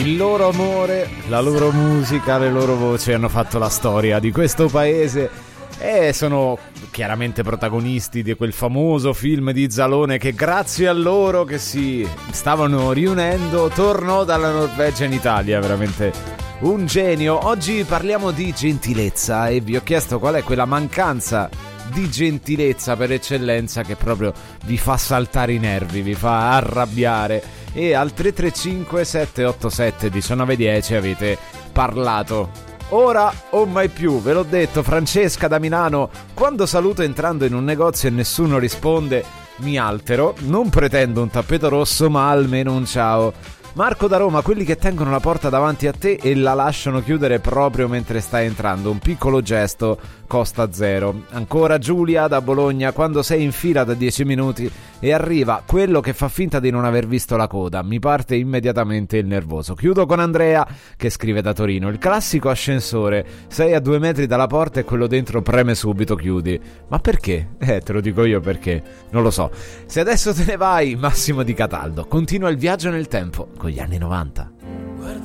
Il loro amore, la loro musica, le loro voci hanno fatto la storia di questo paese e sono chiaramente protagonisti di quel famoso film di Zalone che grazie a loro che si stavano riunendo tornò dalla Norvegia in Italia, veramente un genio. Oggi parliamo di gentilezza e vi ho chiesto qual è quella mancanza di gentilezza per eccellenza che proprio vi fa saltare i nervi, vi fa arrabbiare. E al 335 787 1910 avete parlato. Ora o mai più, ve l'ho detto. Francesca da Milano: quando saluto entrando in un negozio e nessuno risponde, mi altero, non pretendo un tappeto rosso ma almeno un ciao. Marco da Roma: quelli che tengono la porta davanti a te e la lasciano chiudere proprio mentre stai entrando, un piccolo gesto costa zero. Ancora Giulia da Bologna: quando sei in fila da 10 minuti e arriva quello che fa finta di non aver visto la coda, mi parte immediatamente il nervoso. Chiudo con Andrea che scrive da Torino: il classico ascensore, sei a 2 metri dalla porta e quello dentro preme subito chiudi. Ma perché? Te lo dico io perché, non lo so. Se adesso te ne vai, Massimo di Cataldo: continua il viaggio nel tempo con gli anni 90.